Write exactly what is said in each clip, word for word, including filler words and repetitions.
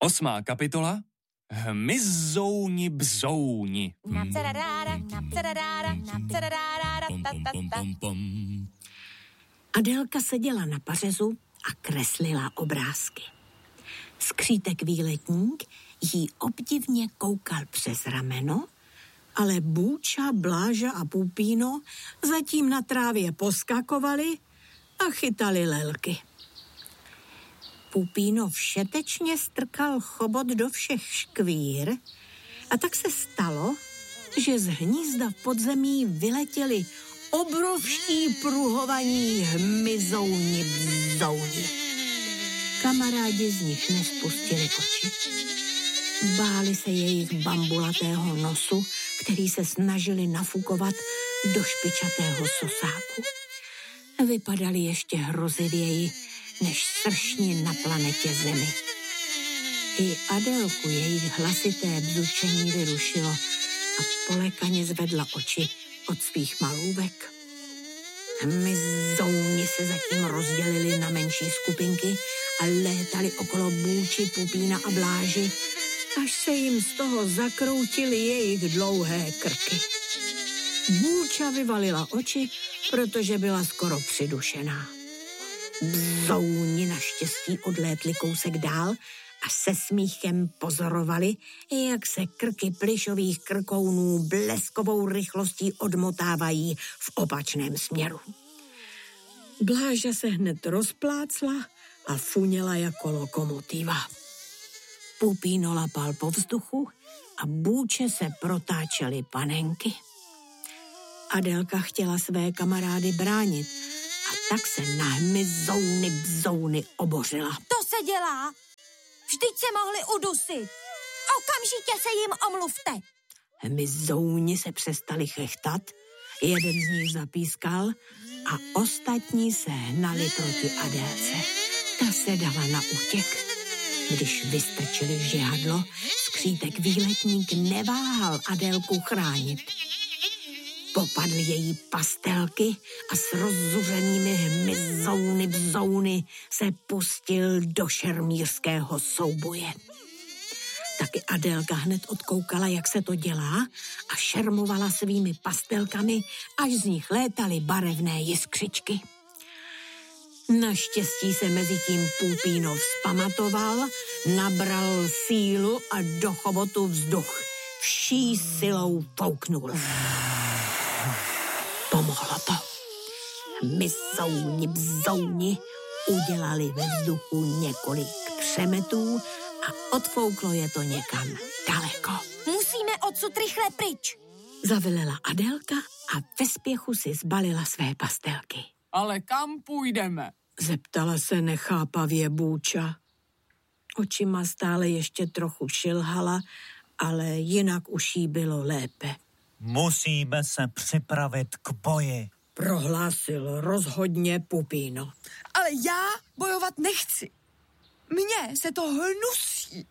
Osmá kapitola. Hmyzouni bzouni. Adelka seděla na pařezu a kreslila obrázky. Skřítek výletník jí obdivně koukal přes rameno, ale Bůča, Bláža a Pupíno zatím na trávě poskakovali a chytali lelky. Pupíno všetečně strkal chobot do všech škvír a tak se stalo, že z hnízda v podzemí vyletěli obrovští pruhovaní hmyzouni bzouni. Kamarádi z nich nespustili oči. Báli se jejich bambulatého nosu, který se snažili nafukovat do špičatého sosáku. Vypadali ještě hrozivěji než sršni na planetě Zemi. I Adelku jejich hlasité bzučení vyrušilo a polekaně zvedla oči od svých malůvek. Hmyzouni se zatím rozdělili na menší skupinky a létali okolo Bůči, Pupína a Bláži, až se jim z toho zakroutily jejich dlouhé krky. Bůča vyvalila oči, protože byla skoro přidušená. Bzouni naštěstí odlétli kousek dál a se smíchem pozorovali, jak se krky plyšových krkounů bleskovou rychlostí odmotávají v opačném směru. Bláža se hned rozplácla a funěla jako lokomotiva. Pupíno lapal po vzduchu a Bůče se protáčely panenky. Adelka chtěla své kamarády bránit a tak se na hmyzouni bzouny obořila. To se dělá. Vždyť se mohli udusit. Okamžitě se jim omluvte. Hmyzouni se přestali chechtat, jeden z nich zapískal a ostatní se hnali proti Adélce. Ta se dala na útěk. Když vystrčili žihadlo, skřítek výletník neváhal Adélku chránit. Popadl její pastelky a s rozzuřenými hmyzouny bzouny se pustil do šermířského souboje. Taky Adelka hned odkoukala, jak se to dělá a šermovala svými pastelkami, až z nich létaly barevné jiskřičky. Naštěstí se mezi tím Pupíno vzpamatoval, nabral sílu a do chobotu vzduch. Vší silou fouknul. Pomohlo to. Hmyzouni bzouni udělali ve vzduchu několik přemetů a odfouklo je to někam daleko. Musíme odsud rychle pryč. Zavelela Adelka a ve spěchu si zbalila své pastelky. Ale kam půjdeme? Zeptala se nechápavě Bůča. Očima stále ještě trochu šilhala, ale jinak už jí bylo lépe. Musíme se připravit k boji, prohlásil rozhodně Pupíno. Ale já bojovat nechci. Mně se to hnusí.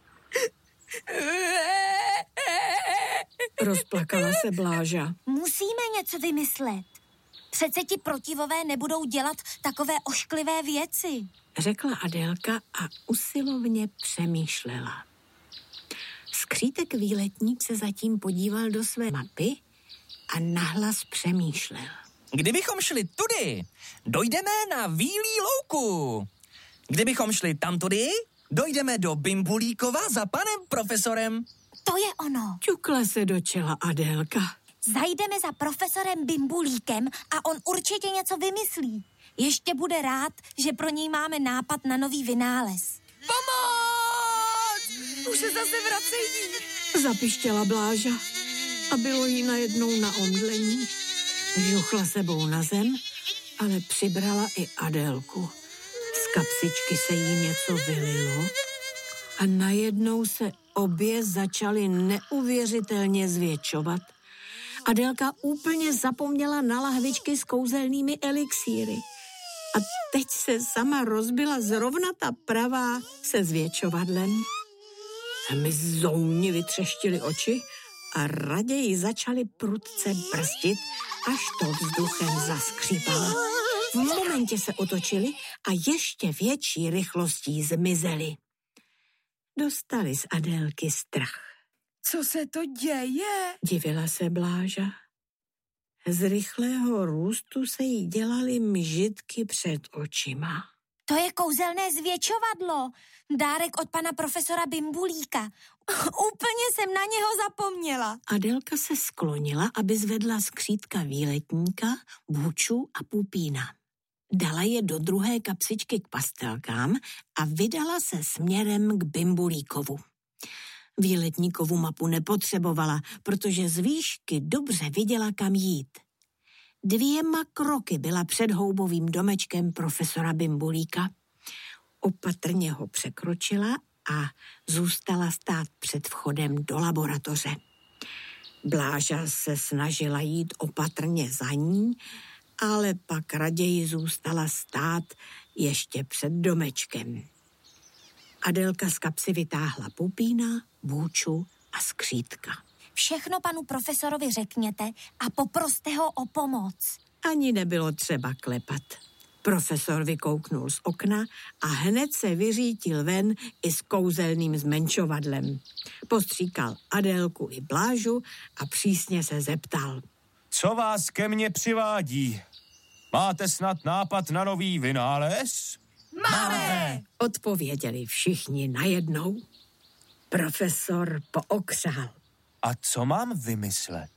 Rozplakala se Bláža. Musíme něco vymyslet. Přece ti protivové nebudou dělat takové ošklivé věci, řekla Adelka a usilovně přemýšlela. Skřítek výletník se zatím podíval do své mapy a nahlas přemýšlel. Kdybychom šli tudy, dojdeme na Vílí louku. Kdybychom šli tamtudy, dojdeme do Bimbulíkova za panem profesorem. To je ono. Ťukla se do čela Adelka. Zajdeme za profesorem Bimbulíkem a on určitě něco vymyslí. Ještě bude rád, že pro něj máme nápad na nový vynález. Pomoc! Už se zase vracejí. Zapištěla Bláža a bylo jí najednou na omdlení. Žuchla sebou na zem, ale přibrala i Adelku. Z kapsičky se jí něco vylilo a najednou se obě začaly neuvěřitelně zvětšovat. Adelka úplně zapomněla na lahvičky s kouzelnými elixíry. A teď se sama rozbila zrovna ta pravá se zvětšovadlem. Hmyzouni vytřeštili oči a raději začali prudce brzdit, až to vzduchem zaskřípalo. V momentě se otočili a ještě větší rychlostí zmizeli. dostali z Adélky strach. Co se to děje? Divila se Bláža. Z rychlého růstu se jí dělaly mžitky před očima. To je kouzelné zvětšovadlo. Dárek od pana profesora Bimbulíka. Úplně jsem na něho zapomněla. Adélka se sklonila, aby zvedla z křídka Výletníka, Buču a Pupína. Dala je do druhé kapsičky k pastelkám a vydala se směrem k Bimbulíkovu. Výletníkovu mapu nepotřebovala, protože z výšky dobře viděla, kam jít. Dvěma kroky byla před houbovým domečkem profesora Bimbulíka. Opatrně ho překročila a zůstala stát před vchodem do laboratoře. Bláža se snažila jít opatrně za ní, ale pak raději zůstala stát ještě před domečkem. Adélka z kapsy vytáhla Pupína, Bůču a skřítka. Všechno panu profesorovi řekněte a poproste ho o pomoc. Ani nebylo třeba klepat. Profesor vykouknul z okna a hned se vyřítil ven i s kouzelným zmenšovadlem. Postříkal Adélku i Blážu a přísně se zeptal. Co vás ke mně přivádí? Máte snad nápad na nový vynález? Máme! Odpověděli všichni najednou. Profesor pookřál. A co mám vymyslet?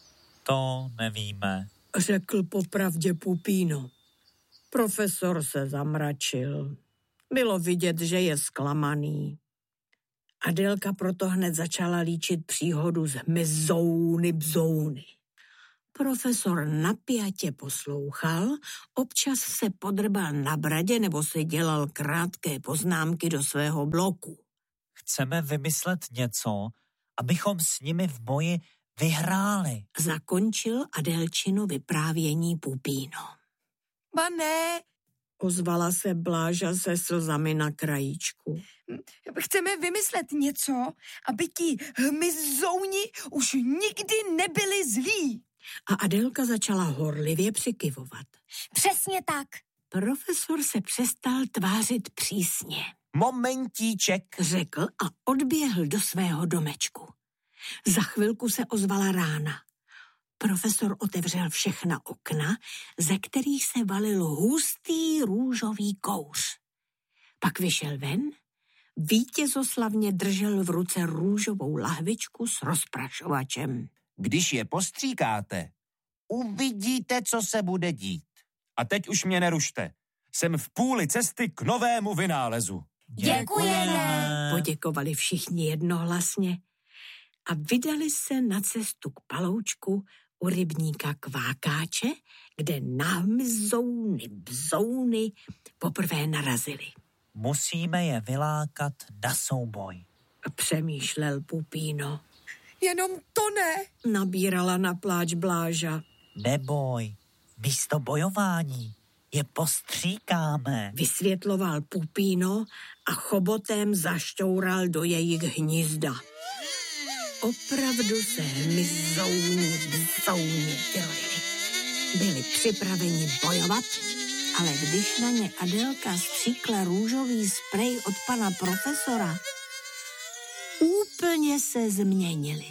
To nevíme. Řekl popravdě Pupíno. Profesor se zamračil. Bylo vidět, že je zklamaný. Adélka proto hned začala líčit příhodu z Mezouny Bzouny. Profesor napjatě poslouchal, občas se podrbal na bradě nebo si dělal krátké poznámky do svého bloku. Chceme vymyslet něco, abychom s nimi v boji vyhráli. Zakončil Adélčino vyprávění Pupíno. Ba ne, Ozvala se Bláža se slzami na krajíčku. chceme vymyslet něco, aby ti hmyzouni už nikdy nebyli zlí. A Adélka začala horlivě přikyvovat. Přesně tak. Profesor se přestal tvářit přísně. Momentíček. Řekl a odběhl do svého domečku. Za chvilku se ozvala rána. Profesor otevřel všechna okna, ze kterých se valil hustý růžový kouř. Pak vyšel ven, vítězoslavně držel v ruce růžovou lahvičku s rozprašovačem. Když je postříkáte, uvidíte, co se bude dít. A teď už mě nerušte. Jsem v půli cesty k novému vynálezu. Děkujeme. Poděkovali všichni jednohlasně a vydali se na cestu k paloučku u rybníka Kvákáče, kde na hmyzouny bzouny poprvé narazili. Musíme je vylákat na souboj. Přemýšlel Pupíno. Jenom to ne. Nabírala na pláč Bláža. Neboj, místo bojování je postříkáme. Vysvětloval Pupíno a chobotem zašťoural do jejich hnízda. Opravdu se hmyzouni bzouni dělili. Byli připraveni bojovat, ale když na ně Adélka stříkla růžový sprej od pana profesora, úplně se změnili.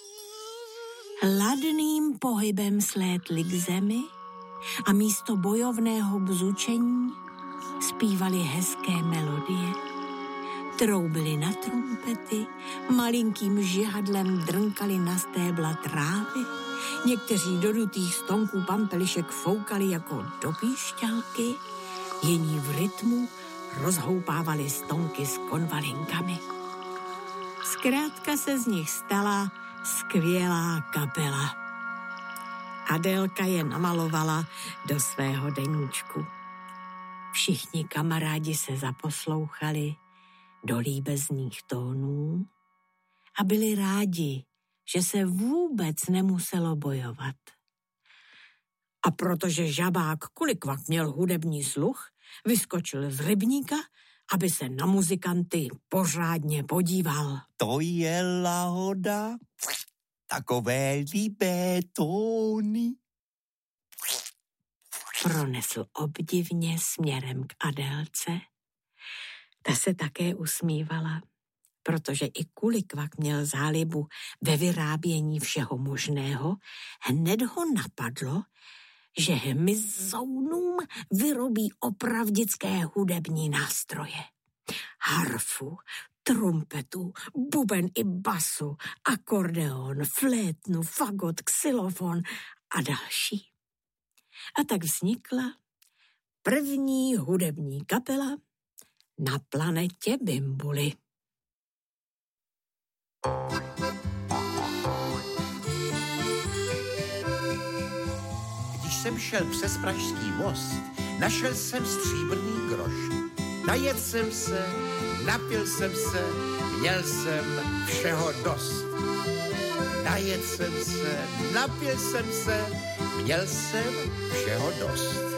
Hladným pohybem slétli k zemi a místo bojovného bzučení zpívali hezké melodie. Troubili na trumpety, malinkým žihadlem drnkali na stébla trávy, někteří do dutých stonků pampelišek foukali jako do píšťalky, jiní v rytmu rozhoupávali stonky s konvalinkami. Zkrátka se z nich stala skvělá kapela. Adélka je namalovala do svého deníčku. Všichni kamarádi se zaposlouchali do líbezných tónů a byli rádi, že se vůbec nemuselo bojovat. A protože žabák Kulikvak měl hudební sluch, vyskočil z rybníka, aby se na muzikanty pořádně podíval. To je lahoda, takové líbé tóny. Pronesl obdivně směrem k Adélce. Ta se také usmívala. protože i Kulikvak měl zálibu ve vyrábění všeho možného, hned ho napadlo, že hmyzounům vyrobí opravdické hudební nástroje. Harfu, trumpetu, buben i basu, akordeon, flétnu, fagot, xylofon a další. A tak vznikla první hudební kapela na planetě Bimbuli. Když jsem šel přes Pražský most, našel jsem stříbrný groš. Najedl jsem se, napil jsem se, měl jsem všeho dost. Najedl jsem se, napil jsem se, měl jsem všeho dost.